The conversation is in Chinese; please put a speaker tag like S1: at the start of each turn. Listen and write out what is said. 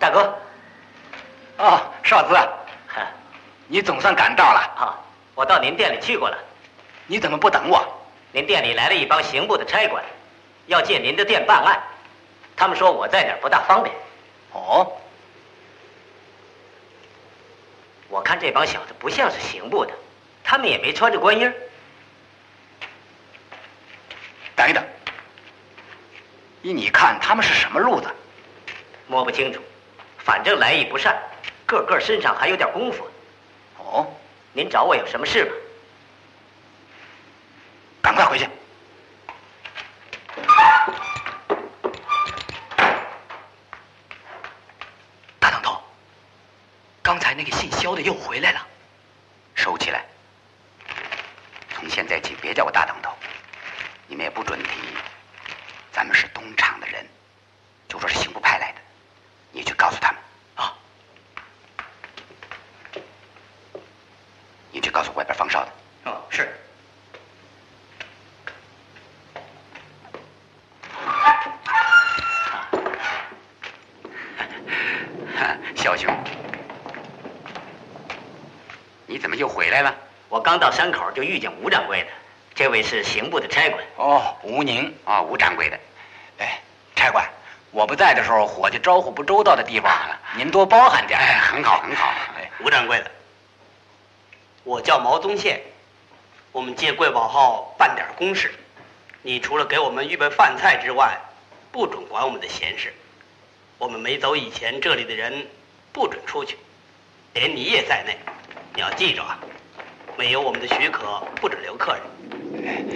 S1: 大哥。
S2: 哦，少资，你总算赶到了
S1: 啊！我到您店里去过了。
S2: 你怎么不等我？
S1: 您店里来了一帮刑部的差官，要借您的店办案。他们说我在哪儿不大方便。
S2: 哦。
S1: 我看这帮小子不像是刑部的，他们也没穿着官衣。
S2: 等一等，依你看，他们是什么路子？
S1: 摸不清楚，反正来意不善，个个身上还有点功夫。
S2: 哦，
S1: 您找我有什么事吗？
S2: 赶快回去。大当头，刚才那个姓肖的又回来了。收起来，从现在起别叫我大当头，你们也不准提咱们是东厂的人，就说是刑部派来的，你去告诉他们啊。你去告诉外边放哨的。
S1: 哦，是。
S2: 肖兄，你怎么又回来了？
S1: 我刚到山口就遇见吴掌柜的，这位是刑部的差官。
S2: 哦，吴宁啊，吴掌柜的。哎，差官，我不在的时候，伙计招呼不周到的地方，您多包涵点。哎，很好，很好。哎，
S3: 吴掌柜的，我叫毛宗宪，我们借贵宝号办点公事，你除了给我们预备饭菜之外，不准管我们的闲事。我们没走以前，这里的人不准出去，连你也在内。你要记着啊，没有我们的许可，不准留客人。